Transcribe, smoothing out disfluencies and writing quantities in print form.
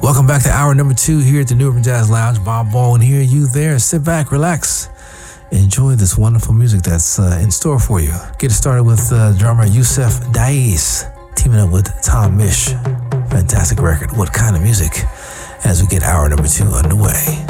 Welcome back to hour number 2 here at the New Urban Jazz Lounge. Bob Baldwin here, you there. Sit back, relax, enjoy this wonderful music that's in store for you. Get it started with drummer Yusef Dais teaming up with Tom Misch. Fantastic record. What kind of music? As we get hour number 2 underway.